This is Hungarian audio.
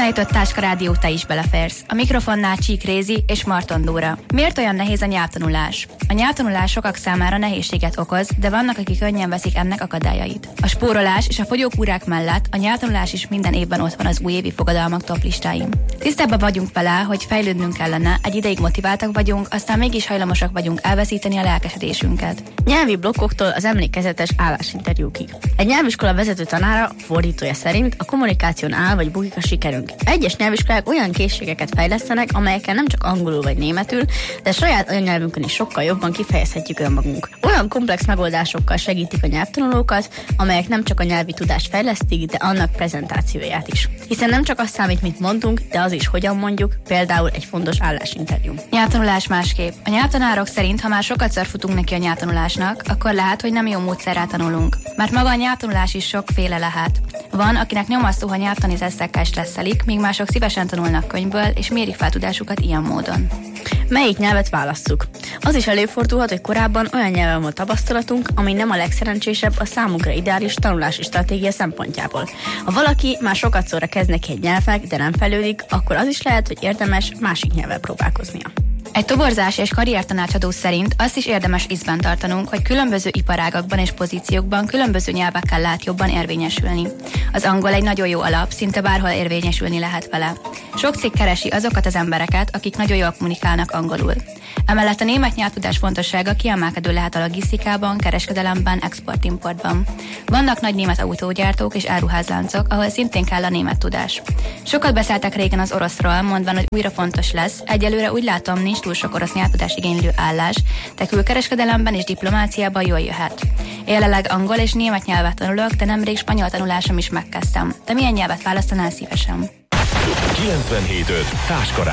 Mostani Táska Rádió, te is beleférsz. A mikrofonnál Csík Rézi és Marton Dóra. Miért olyan nehéz a nyelvtanulás? A nyelvtanulás sokak számára nehézséget okoz, de vannak, akik könnyen veszik ennek akadályait. A spórolás és a fogyókúrák mellett a nyelvtanulás is minden évben ott van az újévi fogadalmak toplistáin. Tisztában vagyunk vele, hogy fejlődnünk kellene, egy ideig motiváltak vagyunk, aztán mégis hajlamosak vagyunk elveszíteni a lelkesedésünket. Nyelvi blokkoktól az emlékezetes állásinterjúkig. Egy nyelviskola vezető tanára, fordítója szerint a kommunikáción áll vagy bukik a sikerünk. Egyes nyelviskolák olyan készségeket fejlesztenek, amelyekkel nem csak angolul vagy németül, de saját anyanyelvünkön is sokkal jobban kifejezhetjük önmagunk. Olyan komplex megoldásokkal segítik a nyelvtanulókat, amelyek nem csak a nyelvi tudást fejlesztik, de annak prezentációját is. Hiszen nem csak az számít, mit mondunk, de az is, hogyan mondjuk, például egy fontos állásinterjú. Nyelvtanulás másképp. A nyelvtanárok szerint, ha már sokatszor futunk neki a nyelvtanulásnak, akkor lehet, hogy nem jó módszerrel tanulunk. Mert maga a nyelvtanulás is sokféle lehet. Van, akinek nyomasztó, ha nyelvtani tesztekkel stresszelik, míg mások szívesen tanulnak könyvből, és mérik fel tudásukat ilyen módon. Melyik nyelvet válasszuk? Az is előfordulhat, hogy korábban olyan nyelven volt tapasztalatunk, ami nem a legszerencsésebb a számunkra ideális tanulási stratégia szempontjából. Ha valaki már sokat szóra kezd neki egy nyelvnek, de nem fejlődik, akkor az is lehet, hogy érdemes másik nyelvvel próbálkoznia. Egy toborzás és karriertanácsadó szerint azt is érdemes ízben tartanunk, hogy különböző iparágakban és pozíciókban különböző nyelvekkel lehet jobban érvényesülni. Az angol egy nagyon jó alap, szinte bárhol érvényesülni lehet vele. Sok cég keresi azokat az embereket, akik nagyon jól kommunikálnak angolul. Emellett a német nyelvtudás fontossága kiemelkedő lehet a logisztikában, kereskedelemben, export-importban. Vannak nagy német autógyártók és áruházláncok, ahol szintén kell a német tudás. Sokat beszéltek régen az oroszról, mondván, hogy újra fontos lesz. Egyelőre úgy látom, nincs túl sok orosz nyelvtudás igénylő állás, de külkereskedelemben és diplomáciában jól jöhet. Jelenleg angol és német nyelvet tanulok, de nemrég spanyol tanulásom is megkezdtem. De milyen nyelvet választanál szívesen? 97.5 Táska